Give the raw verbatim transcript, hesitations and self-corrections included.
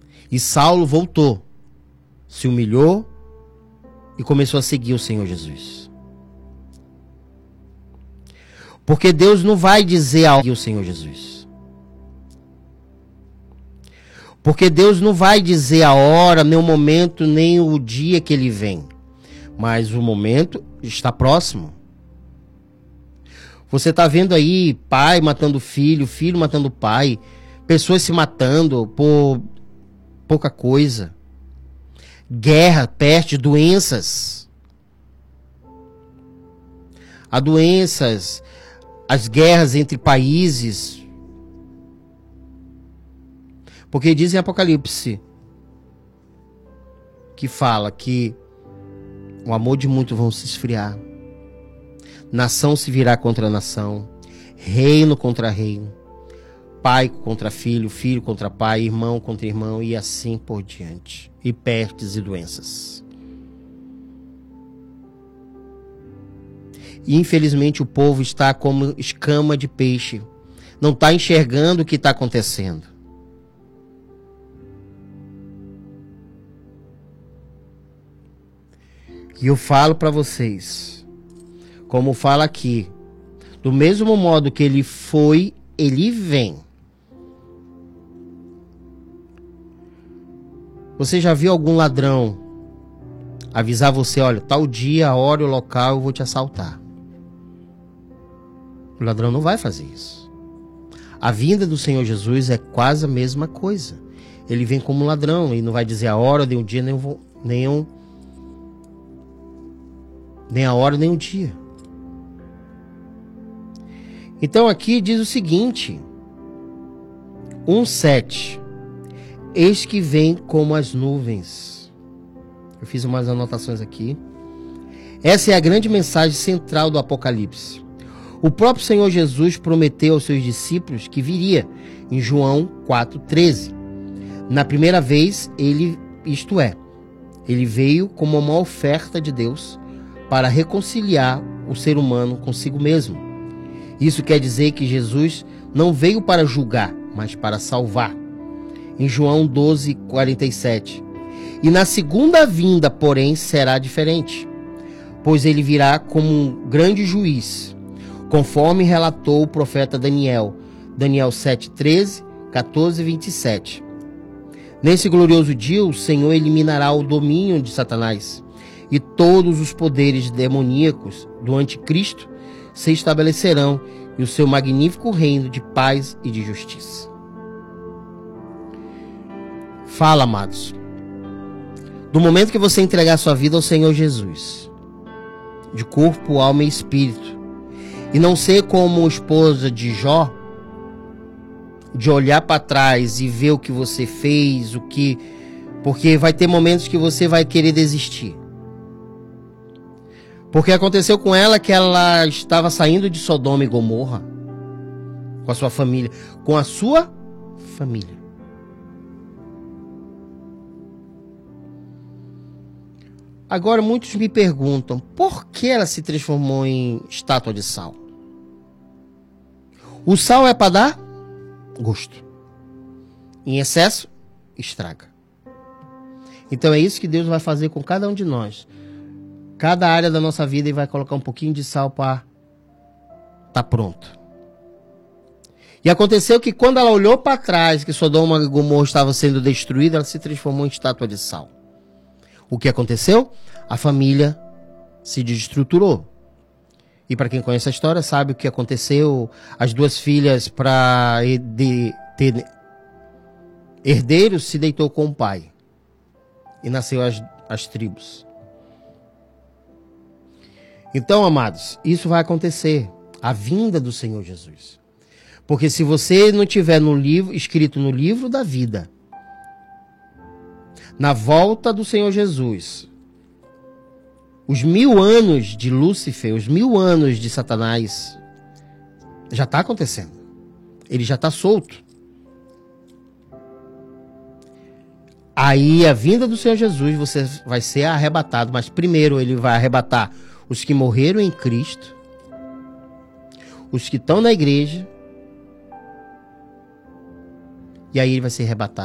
E Saulo voltou, se humilhou e começou a seguir o Senhor Jesus. Porque Deus não vai dizer ao Senhor Jesus. Porque Deus não vai dizer a hora, nem o momento, nem o dia que ele vem. Mas o momento está próximo. Você está vendo aí pai matando filho, filho matando pai, pessoas se matando por pouca coisa. Guerra, peste, doenças. Há doenças, as guerras entre países. Porque diz em Apocalipse que fala que o amor de muitos vão se esfriar. Nação se virá contra nação, reino contra reino, pai contra filho, filho contra pai, irmão contra irmão e assim por diante. E pestes e doenças. E infelizmente o povo está como escama de peixe. Não está enxergando o que está acontecendo. E eu falo para vocês, como fala aqui, do mesmo modo que ele foi, ele vem. Você já viu algum ladrão avisar você, olha, tal dia, a hora e o local eu vou te assaltar? O ladrão não vai fazer isso. A vinda do Senhor Jesus é quase a mesma coisa. Ele vem como um ladrão e não vai dizer a hora, nem o dia, nem o, nem um, nem a hora, nem o dia. Então aqui diz o seguinte, um sete, eis que vem como as nuvens. Eu fiz umas anotações aqui. Essa é a grande mensagem central do Apocalipse. O próprio Senhor Jesus prometeu aos seus discípulos que viria, em João quatro, treze. Na primeira vez, ele, isto é, ele veio como uma oferta de Deus para reconciliar o ser humano consigo mesmo. Isso quer dizer que Jesus não veio para julgar, mas para salvar. Em João doze, quarenta e sete. E na segunda vinda, porém, será diferente, pois ele virá como um grande juiz, conforme relatou o profeta Daniel, Daniel sete, treze, quatorze e vinte e sete. Nesse glorioso dia, o Senhor eliminará o domínio de Satanás, e todos os poderes demoníacos do anticristo se estabelecerão e o seu magnífico reino de paz e de justiça. Fala, amados, do momento que você entregar sua vida ao Senhor Jesus, de corpo, alma e espírito, e não ser como esposa de Jó, de olhar para trás e ver o que você fez, o que, porque vai ter momentos que você vai querer desistir. Porque aconteceu com ela que ela estava saindo de Sodoma e Gomorra com a sua família, com a sua família. Agora muitos me perguntam, por que ela se transformou em estátua de sal? O sal é para dar gosto. Em excesso, estraga. Então é isso que Deus vai fazer com cada um de nós. Cada área da nossa vida ele vai colocar um pouquinho de sal para estar pronto. E aconteceu que quando ela olhou para trás, que Sodoma e Gomorra estavam sendo destruídas, ela se transformou em estátua de sal. O que aconteceu? A família se desestruturou. E para quem conhece a história, sabe o que aconteceu. As duas filhas, para ter herdeiros, se deitou com o pai. E nasceu as, as tribos. Então, amados, isso vai acontecer. A vinda do Senhor Jesus. Porque se você não tiver no livro, escrito no livro da vida, na volta do Senhor Jesus, os mil anos de Lúcifer, os mil anos de Satanás, já está acontecendo. Ele já está solto. Aí a vinda do Senhor Jesus, você vai ser arrebatado, mas primeiro ele vai arrebatar os que morreram em Cristo, os que estão na igreja, e aí ele vai ser arrebatado.